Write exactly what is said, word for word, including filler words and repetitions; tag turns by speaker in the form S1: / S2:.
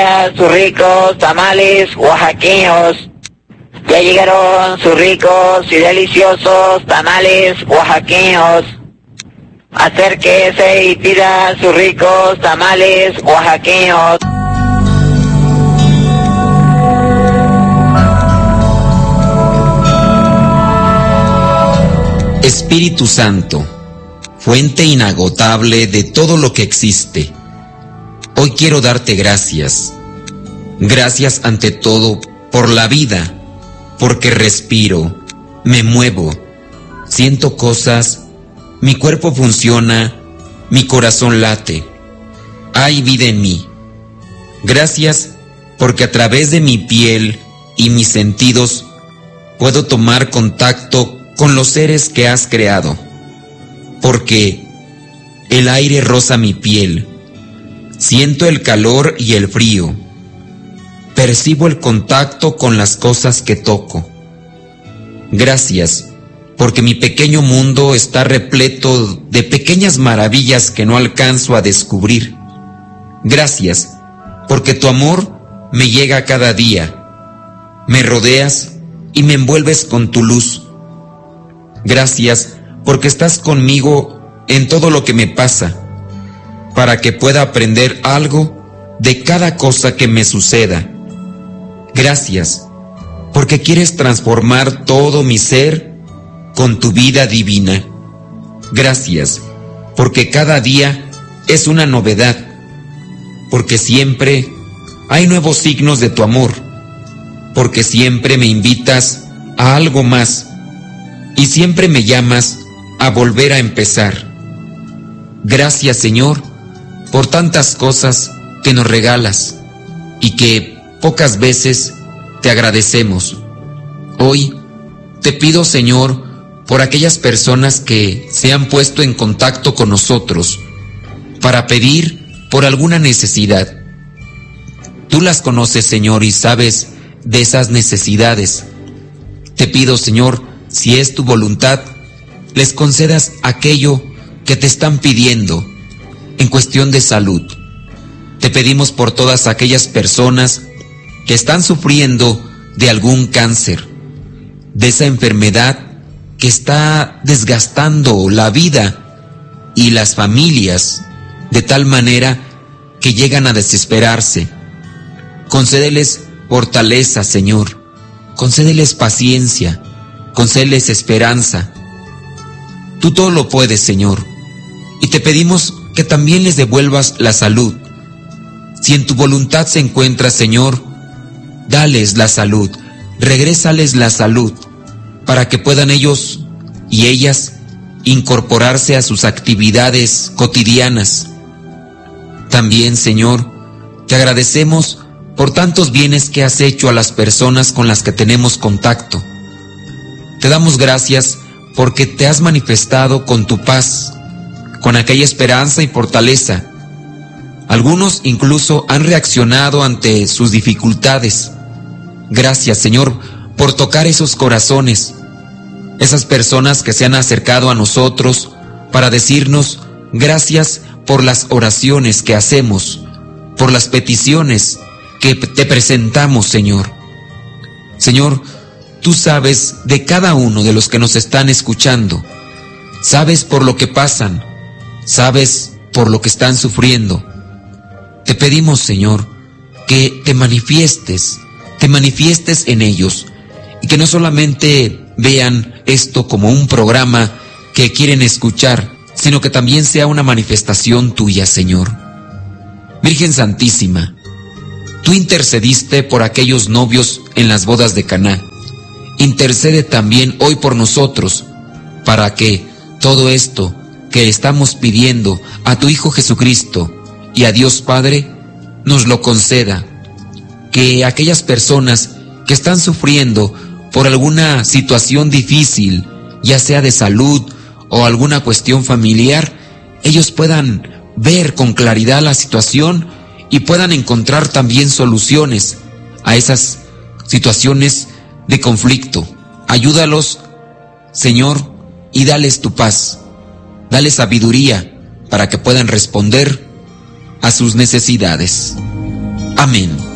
S1: pida sus ricos tamales oaxaqueños. Ya llegaron sus ricos y deliciosos tamales oaxaqueños. Acérquese y pida sus ricos tamales oaxaqueños.
S2: Espíritu Santo, fuente inagotable de todo lo que existe, hoy quiero darte gracias. Gracias ante todo por la vida, porque respiro, me muevo, siento cosas, mi cuerpo funciona, mi corazón late, hay vida en mí. Gracias porque a través de mi piel y mis sentidos puedo tomar contacto con los seres que has creado, porque el aire roza mi piel, siento el calor y el frío, percibo el contacto con las cosas que toco. Gracias, porque mi pequeño mundo está repleto de pequeñas maravillas que no alcanzo a descubrir. Gracias, porque tu amor me llega cada día, me rodeas y me envuelves con tu luz. Gracias, porque estás conmigo en todo lo que me pasa, para que pueda aprender algo de cada cosa que me suceda. Gracias, porque quieres transformar todo mi ser con tu vida divina. Gracias, porque cada día es una novedad, porque siempre hay nuevos signos de tu amor, porque siempre me invitas a algo más y siempre me llamas a volver a empezar. Gracias, Señor, por tantas cosas que nos regalas y que pocas veces te agradecemos. Hoy te pido, Señor, por aquellas personas que se han puesto en contacto con nosotros para pedir por alguna necesidad. Tú las conoces, Señor, y sabes de esas necesidades. Te pido, Señor, si es tu voluntad, les concedas aquello que te están pidiendo en cuestión de salud. Te pedimos por todas aquellas personas que están sufriendo de algún cáncer, de esa enfermedad que está desgastando la vida y las familias de tal manera que llegan a desesperarse. Concédeles fortaleza, Señor. Concédeles paciencia. Concédeles esperanza. Tú todo lo puedes, Señor, y te pedimos que también les devuelvas la salud. Si en tu voluntad se encuentra, Señor, dales la salud, regrésales la salud, para que puedan ellos y ellas incorporarse a sus actividades cotidianas. También, Señor, te agradecemos por tantos bienes que has hecho a las personas con las que tenemos contacto. Te damos gracias porque te has manifestado con tu paz, con aquella esperanza y fortaleza. Algunos incluso han reaccionado ante sus dificultades. Gracias, Señor, por tocar esos corazones, esas personas que se han acercado a nosotros para decirnos gracias por las oraciones que hacemos, por las peticiones que te presentamos, Señor. Señor, tú sabes de cada uno de los que nos están escuchando, sabes por lo que pasan, sabes por lo que están sufriendo. Te pedimos, Señor, que te manifiestes, te manifiestes en ellos, y que no solamente vean esto como un programa que quieren escuchar, sino que también sea una manifestación tuya, Señor. Virgen Santísima, tú intercediste por aquellos novios en las bodas de Caná. Intercede también hoy por nosotros, para que todo esto que estamos pidiendo a tu Hijo Jesucristo y a Dios Padre, nos lo conceda. Que aquellas personas que están sufriendo por alguna situación difícil, ya sea de salud o alguna cuestión familiar, ellos puedan ver con claridad la situación y puedan encontrar también soluciones a esas situaciones de conflicto. Ayúdalos, Señor, y dales tu paz. Dale sabiduría para que puedan responder a sus necesidades. Amén.